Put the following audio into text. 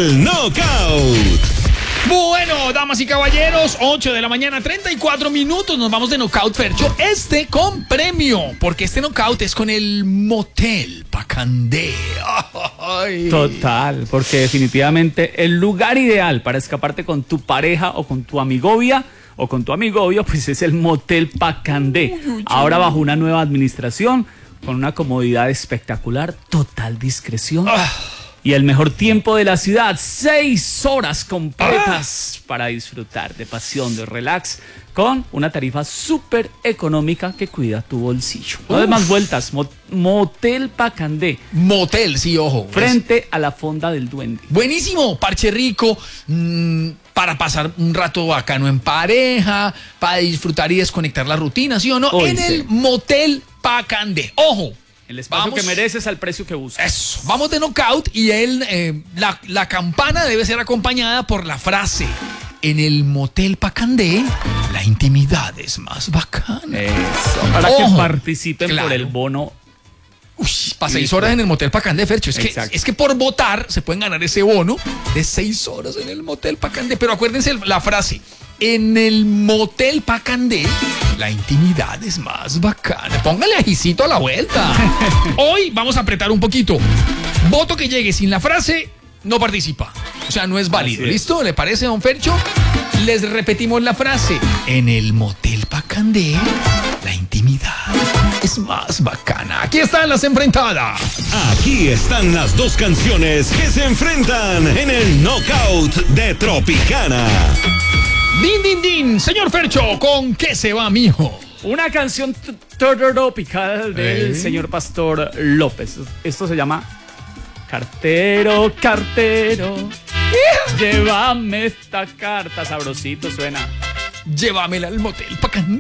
el Knockout. Bueno, damas y caballeros, 8 de la mañana, 34 minutos, nos vamos de Knockout, Fercho. Con premio, porque este Knockout es con el Motel Pacandé. Ay. Total, porque definitivamente el lugar ideal para escaparte con tu pareja o con tu amigovia o con tu amigovio, pues es el Motel Pacandé. Ahora bajo una nueva administración, con una comodidad espectacular, total discreción. Y el mejor tiempo de la ciudad, 6 horas completas para disfrutar de pasión, de relax, con una tarifa súper económica que cuida tu bolsillo. No des más vueltas, Motel Pacandé. Motel, sí, ojo. Frente a la Fonda del Duende. Buenísimo, parche rico, para pasar un rato bacano en pareja, para disfrutar y desconectar la rutina, ¿sí o no? Hoy en sí. el Motel Pacandé. Ojo. El espacio que mereces al precio que buscas. Eso, vamos de Knockout y la campana debe ser acompañada por la frase: en el Motel Pacandé, la intimidad es más bacana. Eso, para que participen claro. por el bono. Uy, para 6 horas en el Motel Pacandé, Fercho. Es que por votar se pueden ganar ese bono de 6 horas en el Motel Pacandé. Pero acuérdense la frase: en el Motel Pacandé, la intimidad es más bacana. Póngale ajicito a la vuelta. Hoy vamos a apretar un poquito. Voto que llegue sin la frase no participa. O sea, no es válido. ¿Listo? ¿Le parece, don Fercho? Les repetimos la frase: en el Motel Pacandé, la intimidad es más bacana. Aquí están las enfrentadas. Aquí están las dos canciones que se enfrentan en el Knockout de Tropicana. Din, din, din. Señor Fercho, ¿con qué se va, mijo? Una canción tropical del señor Pastor López. Esto se llama Cartero, cartero, llévame esta carta. Sabrosito suena. Llévamela al Motel Pacandé.